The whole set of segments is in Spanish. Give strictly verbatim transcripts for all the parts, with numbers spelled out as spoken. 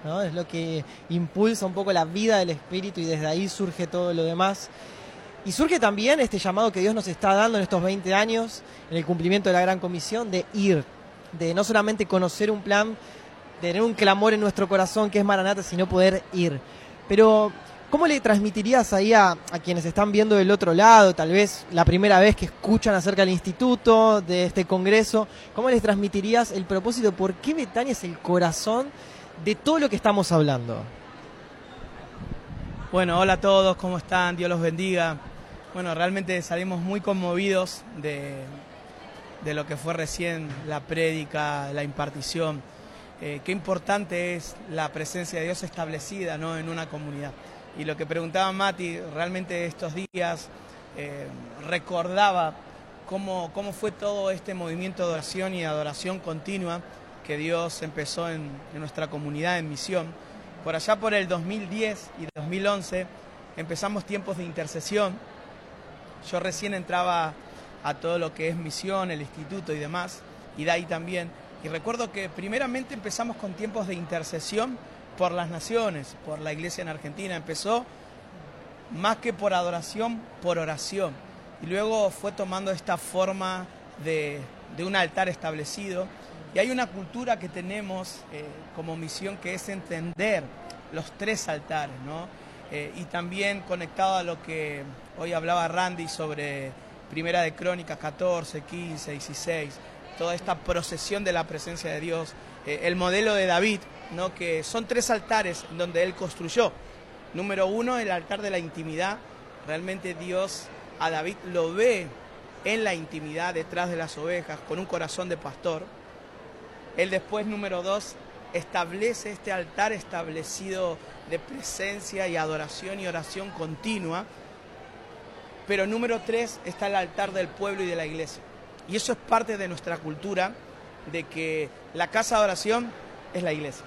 ¿no? Es lo que impulsa un poco la vida del Espíritu y desde ahí surge todo lo demás. Y surge también este llamado que Dios nos está dando en estos veinte años, en el cumplimiento de la Gran Comisión, de ir, de no solamente conocer un plan, de tener un clamor en nuestro corazón que es Maranata, sino poder ir. Pero, ¿cómo le transmitirías ahí a, a quienes están viendo del otro lado, tal vez la primera vez que escuchan acerca del instituto, de este congreso, cómo les transmitirías el propósito? ¿Por qué Betania es el corazón de todo lo que estamos hablando? Bueno, hola a todos, ¿cómo están? Dios los bendiga. Bueno, realmente salimos muy conmovidos de, de lo que fue recién la prédica, la impartición. Eh, qué importante es la presencia de Dios establecida, ¿no?, en una comunidad. Y lo que preguntaba Mati, realmente estos días eh, recordaba cómo, cómo fue todo este movimiento de oración y adoración continua que Dios empezó en, en nuestra comunidad en misión. Por allá por el dos mil diez y dos mil once empezamos tiempos de intercesión. Yo recién entraba a todo lo que es misión, el instituto y demás, y de ahí también. Y recuerdo que primeramente empezamos con tiempos de intercesión por las naciones, por la iglesia en Argentina. Empezó más que por adoración, por oración. Y luego fue tomando esta forma de, de un altar establecido. Y hay una cultura que tenemos eh, como misión que es entender los tres altares, ¿no? Eh, y también conectado a lo que hoy hablaba Randy sobre Primera de Crónicas catorce, quince, dieciséis, toda esta procesión de la presencia de Dios, eh, el modelo de David, ¿no?, que son tres altares donde él construyó. Número uno, el altar de la intimidad. Realmente Dios a David lo ve en la intimidad, detrás de las ovejas, con un corazón de pastor. Él después, número dos, establece este altar establecido de presencia y adoración y oración continua. Pero número tres está el altar del pueblo y de la iglesia. Y eso es parte de nuestra cultura, de que la casa de oración es la iglesia.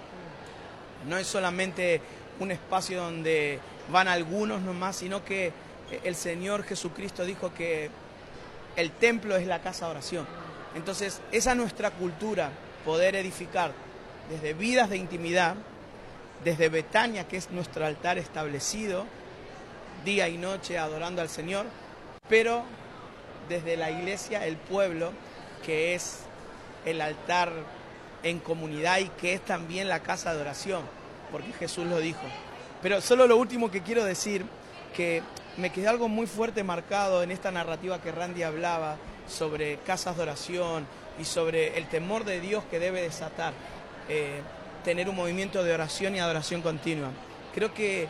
No es solamente un espacio donde van algunos nomás, sino que el Señor Jesucristo dijo que el templo es la casa de oración. Entonces, esa es nuestra cultura, poder edificar desde vidas de intimidad, desde Betania, que es nuestro altar establecido, día y noche adorando al Señor, pero desde la iglesia, el pueblo, que es el altar en comunidad y que es también la casa de oración, porque Jesús lo dijo. Pero solo lo último que quiero decir, que me quedó algo muy fuerte marcado en esta narrativa que Randy hablaba sobre casas de oración y sobre el temor de Dios que debe desatar, eh, tener un movimiento de oración y adoración continua. Creo que,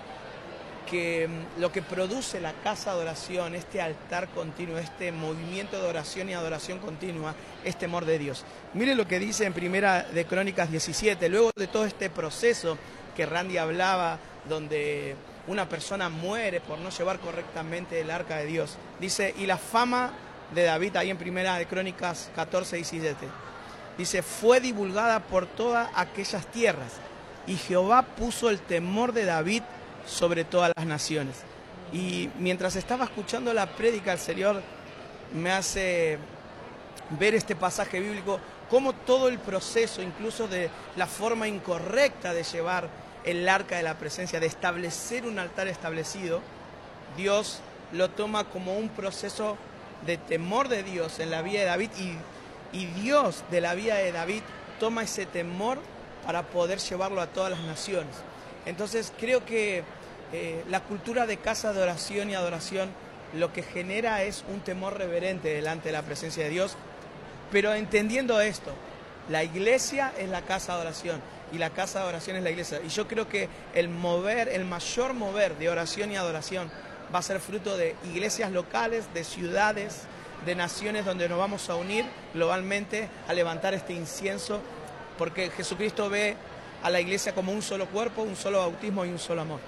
que lo que produce la casa de oración, este altar continuo, este movimiento de oración y adoración continua, es temor de Dios. Miren lo que dice en Primera de Crónicas diecisiete, luego de todo este proceso que Randy hablaba, donde una persona muere por no llevar correctamente el arca de Dios. Dice, y la fama de David, ahí en Primera de Crónicas catorce, diecisiete, dice, fue divulgada por todas aquellas tierras, y Jehová puso el temor de David sobre todas las naciones. Y mientras estaba escuchando la prédica, el Señor me hace ver este pasaje bíblico, cómo todo el proceso, incluso de la forma incorrecta de llevar el arca de la presencia, de establecer un altar establecido, Dios lo toma como un proceso de temor de Dios en la vida de David, y, y Dios de la vida de David toma ese temor para poder llevarlo a todas las naciones. Entonces creo que eh, la cultura de casa de oración y adoración lo que genera es un temor reverente delante de la presencia de Dios, pero entendiendo esto, la iglesia es la casa de oración y la casa de oración es la iglesia. Y yo creo que el mover, el mayor mover de oración y adoración va a ser fruto de iglesias locales, de ciudades, de naciones donde nos vamos a unir globalmente a levantar este incienso, porque Jesucristo ve a la iglesia como un solo cuerpo, un solo bautismo y un solo amor.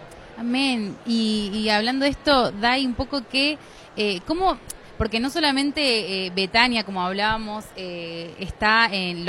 Amén. Y, y hablando de esto, Dai, un poco que, eh, ¿cómo? Porque no solamente eh, Betania, como hablábamos, eh, está en...